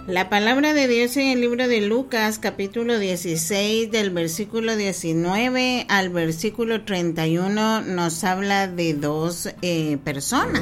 La palabra de Dios en el libro de Lucas, capítulo 16, del versículo 19 al versículo 31, nos habla de dos personas.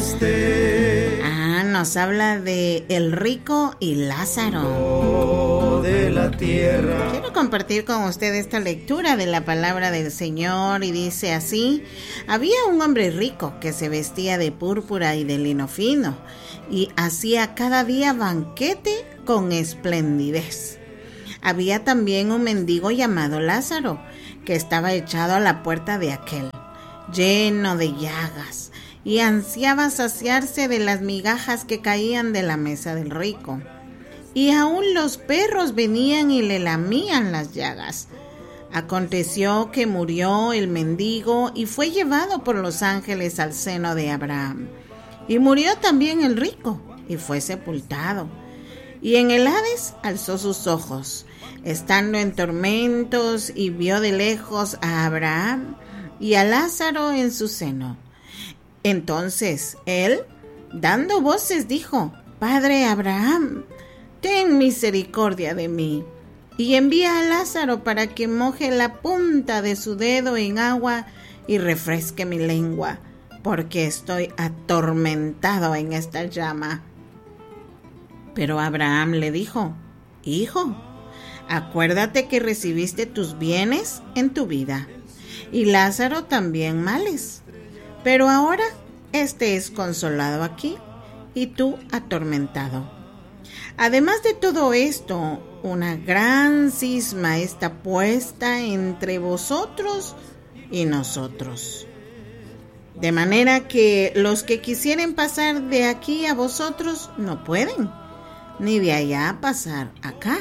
Nos habla de el rico y Lázaro. De la tierra. Quiero compartir con usted esta lectura de la palabra del Señor y dice así: había un hombre rico que se vestía de púrpura y de lino fino y hacía cada día banquete con esplendidez. Había también un mendigo llamado Lázaro, que estaba echado a la puerta de aquel, lleno de llagas, y ansiaba saciarse de las migajas que caían de la mesa del rico. Y aún los perros venían y le lamían las llagas. Aconteció que murió el mendigo y fue llevado por los ángeles al seno de Abraham. Y murió también el rico y fue sepultado. Y en el Hades alzó sus ojos, estando en tormentos, y vio de lejos a Abraham y a Lázaro en su seno. Entonces él, dando voces, dijo: Padre Abraham, ten misericordia de mí, y envía a Lázaro para que moje la punta de su dedo en agua y refresque mi lengua, porque estoy atormentado en esta llama. Pero Abraham le dijo: Hijo, acuérdate que recibiste tus bienes en tu vida, y Lázaro también males. Pero ahora este es consolado aquí, y tú atormentado. Además de todo esto, una gran cisma está puesta entre vosotros y nosotros. De manera que los que quisieren pasar de aquí a vosotros no pueden, ni de allá pasar acá.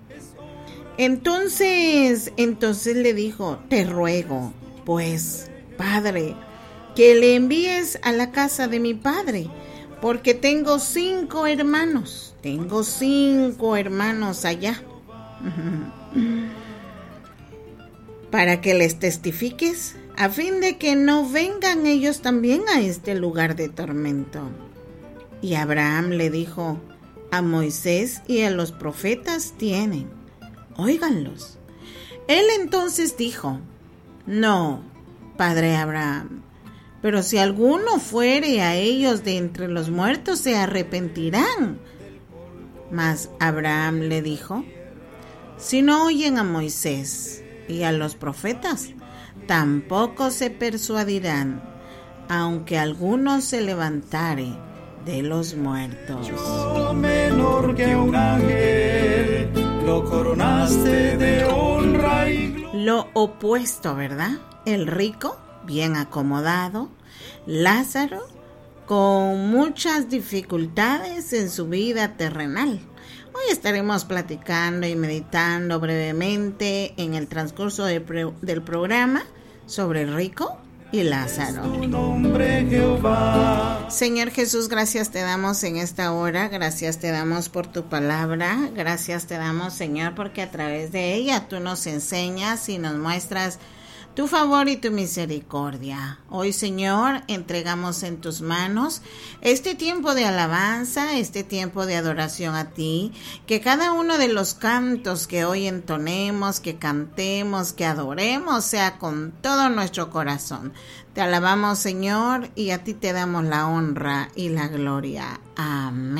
Entonces le dijo: Te ruego, pues, Padre, que le envíes a la casa de mi padre, porque tengo 5 hermanos. Tengo 5 hermanos allá. Para que les testifiques, a fin de que no vengan ellos también a este lugar de tormento. Y Abraham le dijo: A Moisés y a los profetas tienen, óiganlos. Él entonces dijo: No, padre Abraham, pero si alguno fuere a ellos de entre los muertos, se arrepentirán. Mas Abraham le dijo: Si no oyen a Moisés y a los profetas, tampoco se persuadirán, aunque alguno se levantare de los muertos. Yo menor que un ángel, lo coronaste de honra y gloria. Lo opuesto, ¿verdad? El rico, bien acomodado; Lázaro, con muchas dificultades en su vida terrenal. Hoy estaremos platicando y meditando brevemente en el transcurso del programa sobre el rico y Lázaro. Señor Jesús, gracias te damos en esta hora, gracias te damos por tu palabra, gracias te damos, Señor, porque a través de ella tú nos enseñas y nos muestras tu favor y tu misericordia. Hoy, Señor, entregamos en tus manos este tiempo de alabanza, este tiempo de adoración a ti, que cada uno de los cantos que hoy entonemos, que cantemos, que adoremos, sea con todo nuestro corazón. Te alabamos, Señor, y a ti te damos la honra y la gloria. Amén.